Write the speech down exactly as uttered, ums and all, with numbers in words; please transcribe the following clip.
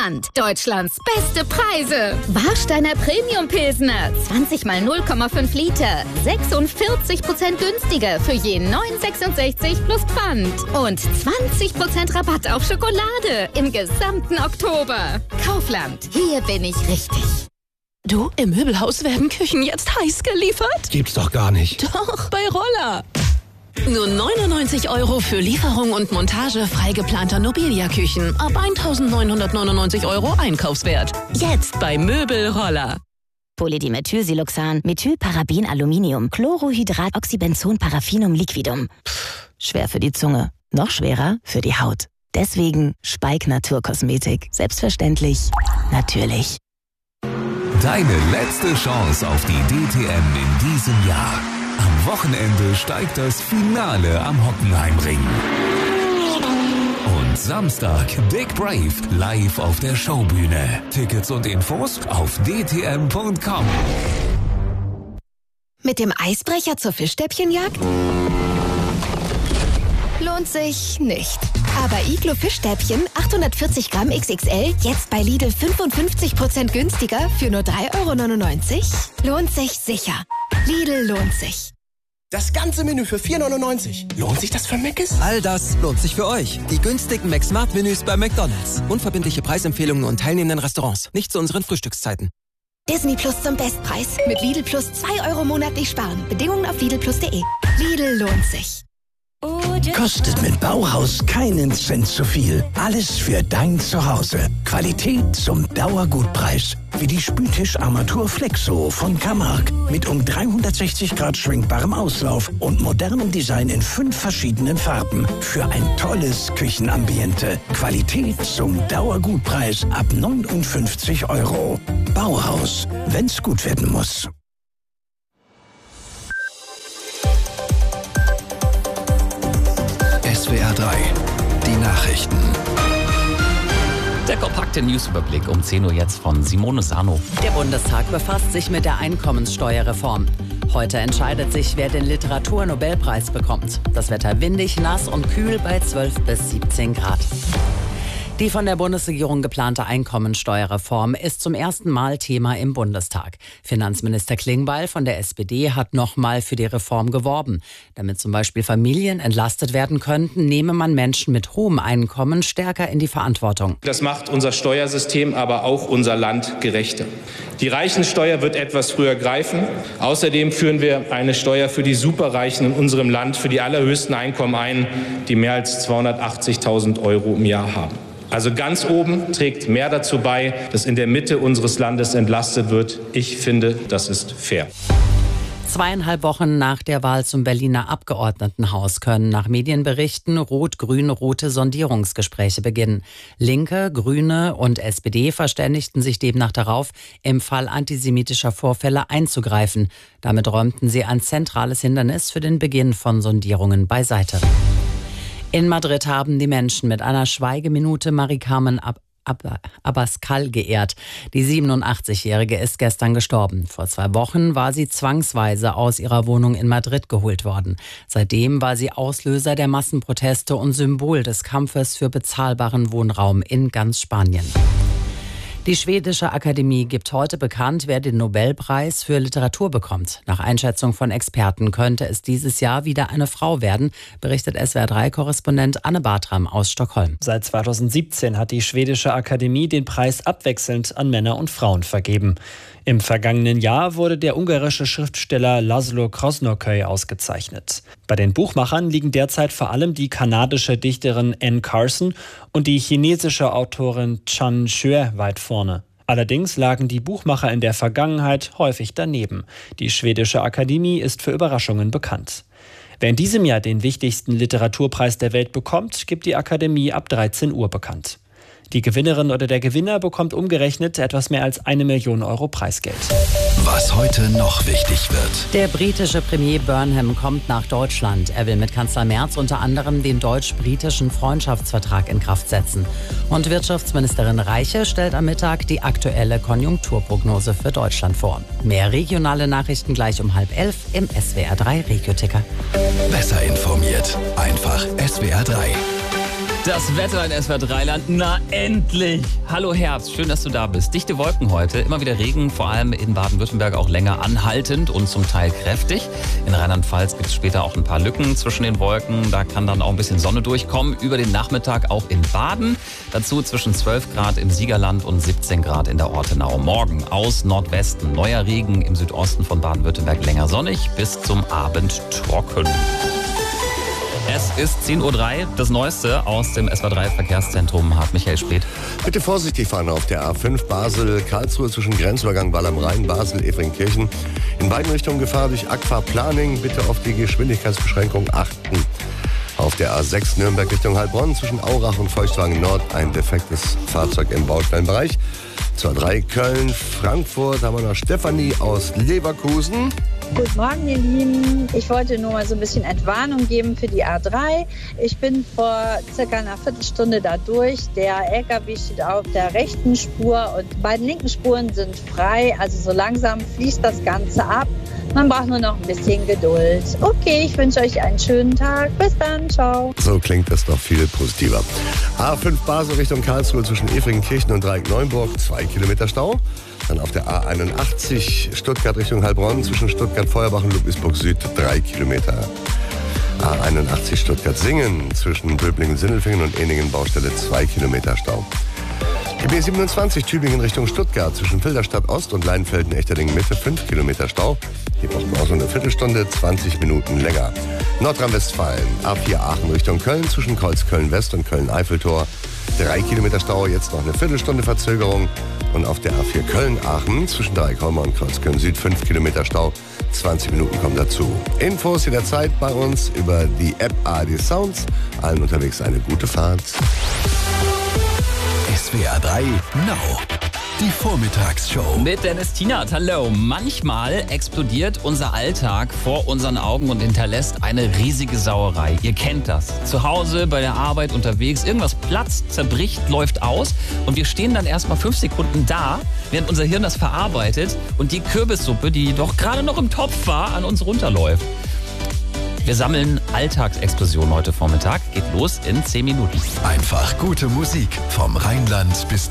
Kaufland. Deutschlands beste Preise. Warsteiner Premium Pilsner. zwanzig mal null Komma fünf Liter. sechsundvierzig Prozent günstiger für je neun sechsundsechzig plus Pfand. Und zwanzig Prozent Rabatt auf Schokolade im gesamten Oktober. Kaufland. Hier bin ich richtig. Du, im Möbelhaus werden Küchen jetzt heiß geliefert? Gibt's doch gar nicht. Doch, bei Roller. Nur neunundneunzig Euro für Lieferung und Montage frei geplanter Nobilia-Küchen. Ab eintausendneunhundertneunundneunzig Euro Einkaufswert. Jetzt bei Möbelroller. Polydimethylsiloxan, Methylparaben, Aluminium, Chlorohydrat, Oxybenzon, Paraffinum, Liquidum. Pff, schwer für die Zunge, noch schwerer für die Haut. Deswegen Speik Naturkosmetik. Selbstverständlich, natürlich. Deine letzte Chance auf die D T M in diesem Jahr. Am Wochenende steigt das Finale am Hockenheimring. Und Samstag Dick Brave live auf der Showbühne. Tickets und Infos auf d t m punkt com. Mit dem Eisbrecher zur Fischstäbchenjagd? Lohnt sich nicht. Aber Iglo Fischstäbchen achthundertvierzig Gramm X X L jetzt bei Lidl fünfundfünfzig Prozent günstiger für nur drei Euro neunundneunzig? Lohnt sich sicher. Lidl lohnt sich. Das ganze Menü für vier neunundneunzig. Lohnt sich das für Mc's? All das lohnt sich für euch. Die günstigen McSmart-Menüs bei McDonald's. Unverbindliche Preisempfehlungen und teilnehmenden Restaurants. Nicht zu unseren Frühstückszeiten. Disney Plus zum Bestpreis. Mit Lidl Plus zwei Euro monatlich sparen. Bedingungen auf lidl plus punkt de. Lidl lohnt sich. Kostet mit Bauhaus keinen Cent zu viel. Alles für dein Zuhause. Qualität zum Dauergutpreis. Wie die Spültischarmatur Flexo von Camargue. Mit um dreihundertsechzig Grad schwenkbarem Auslauf und modernem Design in fünf verschiedenen Farben. Für ein tolles Küchenambiente. Qualität zum Dauergutpreis ab neunundfünfzig Euro. Bauhaus. Wenn's gut werden muss. S W R drei, die Nachrichten. Der kompakte Newsüberblick um zehn Uhr jetzt von Simone Sano. Der Bundestag befasst sich mit der Einkommenssteuerreform. Heute entscheidet sich, wer den Literaturnobelpreis bekommt. Das Wetter windig, nass und kühl bei zwölf bis siebzehn Grad. Die von der Bundesregierung geplante Einkommensteuerreform ist zum ersten Mal Thema im Bundestag. Finanzminister Klingbeil von der S P D hat nochmal für die Reform geworben. Damit zum Beispiel Familien entlastet werden könnten, nehme man Menschen mit hohem Einkommen stärker in die Verantwortung. Das macht unser Steuersystem, aber auch unser Land gerechter. Die Reichensteuer wird etwas früher greifen. Außerdem führen wir eine Steuer für die Superreichen in unserem Land, für die allerhöchsten Einkommen ein, die mehr als zweihundertachtzigtausend Euro im Jahr haben. Also ganz oben trägt mehr dazu bei, dass in der Mitte unseres Landes entlastet wird. Ich finde, das ist fair. Zweieinhalb Wochen nach der Wahl zum Berliner Abgeordnetenhaus können nach Medienberichten rot-grün-rote Sondierungsgespräche beginnen. Linke, Grüne und S P D verständigten sich demnach darauf, im Fall antisemitischer Vorfälle einzugreifen. Damit räumten sie ein zentrales Hindernis für den Beginn von Sondierungen beiseite. In Madrid haben die Menschen mit einer Schweigeminute Marie-Carmen Ab- Ab- Abascal geehrt. Die siebenundachtzigjährige ist gestern gestorben. Vor zwei Wochen war sie zwangsweise aus ihrer Wohnung in Madrid geholt worden. Seitdem war sie Auslöser der Massenproteste und Symbol des Kampfes für bezahlbaren Wohnraum in ganz Spanien. Die Schwedische Akademie gibt heute bekannt, wer den Nobelpreis für Literatur bekommt. Nach Einschätzung von Experten könnte es dieses Jahr wieder eine Frau werden, berichtet S W R drei Korrespondent Anne Bartram aus Stockholm. Seit zweitausendsiebzehn hat die Schwedische Akademie den Preis abwechselnd an Männer und Frauen vergeben. Im vergangenen Jahr wurde der ungarische Schriftsteller Laszlo Krasznahorkai ausgezeichnet. Bei den Buchmachern liegen derzeit vor allem die kanadische Dichterin Anne Carson und die chinesische Autorin Chan Xue weit vorne. Allerdings lagen die Buchmacher in der Vergangenheit häufig daneben. Die Schwedische Akademie ist für Überraschungen bekannt. Wer in diesem Jahr den wichtigsten Literaturpreis der Welt bekommt, gibt die Akademie ab dreizehn Uhr bekannt. Die Gewinnerin oder der Gewinner bekommt umgerechnet etwas mehr als eine Million Euro Preisgeld. Was heute noch wichtig wird. Der britische Premier Burnham kommt nach Deutschland. Er will mit Kanzler Merz unter anderem den deutsch-britischen Freundschaftsvertrag in Kraft setzen. Und Wirtschaftsministerin Reiche stellt am Mittag die aktuelle Konjunkturprognose für Deutschland vor. Mehr regionale Nachrichten gleich um halb elf im S W R drei Regio-Ticker. Besser informiert. Einfach S W R drei. Das Wetter in S W R drei Land, na endlich! Hallo Herbst, schön, dass du da bist. Dichte Wolken heute, immer wieder Regen, vor allem in Baden-Württemberg auch länger anhaltend und zum Teil kräftig. In Rheinland-Pfalz gibt es später auch ein paar Lücken zwischen den Wolken. Da kann dann auch ein bisschen Sonne durchkommen. Über den Nachmittag auch in Baden. Dazu zwischen zwölf Grad im Siegerland und siebzehn Grad in der Ortenau. Morgen aus Nordwesten neuer Regen, im Südosten von Baden-Württemberg länger sonnig, bis zum Abend trocken. Es ist zehn Uhr drei, das Neueste aus dem S W R drei Verkehrszentrum hat Michael Späth. Bitte vorsichtig fahren auf der A fünf Basel-Karlsruhe zwischen Grenzübergang Wall am Rhein, Basel-Efringkirchen. In beiden Richtungen Gefahr durch Aquaplaning. Bitte auf die Geschwindigkeitsbeschränkung achten. Auf der A sechs Nürnberg Richtung Heilbronn zwischen Aurach und Feuchtwagen Nord ein defektes Fahrzeug im Baustellenbereich. Zur A drei Köln-Frankfurt haben wir noch Stefanie aus Leverkusen. Guten Morgen, ihr Lieben. Ich wollte nur mal so ein bisschen Entwarnung geben für die A drei. Ich bin vor circa einer Viertelstunde da durch. Der L K W steht auf der rechten Spur und die beiden linken Spuren sind frei. Also so langsam fließt das Ganze ab. Man braucht nur noch ein bisschen Geduld. Okay, ich wünsche euch einen schönen Tag. Bis dann, ciao. So klingt das doch viel positiver. A fünf Basel Richtung Karlsruhe zwischen Efringkirchen und Dreieck-Neuenburg, zwei Kilometer Stau. Dann auf der A einundachtzig Stuttgart Richtung Heilbronn zwischen Stuttgart-Feuerbach und Ludwigsburg Süd, drei Kilometer. A einundachtzig Stuttgart-Singen zwischen Böblingen-Sindelfingen und Ehningen Baustelle, zwei Kilometer Stau. Die B siebenundzwanzig Tübingen Richtung Stuttgart zwischen Filderstadt Ost und Leinfelden-Echterdingen Mitte, fünf Kilometer Stau. Hier braucht man auch so eine Viertelstunde, zwanzig Minuten länger. Nordrhein-Westfalen, A vier Aachen Richtung Köln zwischen Kreuz-Köln-West und Köln-Eiffeltor. Drei Kilometer Stau, jetzt noch eine Viertelstunde Verzögerung. Und auf der A vier Köln-Aachen zwischen Dreieckholmer und Kreuz-Köln-Süd fünf Kilometer Stau. zwanzig Minuten kommen dazu. Infos jederzeit bei uns über die App A R D Sounds. Allen unterwegs eine gute Fahrt. S W R drei Now. Die Vormittagsshow. Mit Dennis Tienert, hallo. Manchmal explodiert unser Alltag vor unseren Augen und hinterlässt eine riesige Sauerei. Ihr kennt das. Zu Hause, bei der Arbeit, unterwegs. Irgendwas platzt, zerbricht, läuft aus. Und wir stehen dann erst mal fünf Sekunden da, während unser Hirn das verarbeitet und die Kürbissuppe, die doch gerade noch im Topf war, an uns runterläuft. Wir sammeln Alltagsexplosionen heute Vormittag. Geht los in zehn Minuten. Einfach gute Musik vom Rheinland bis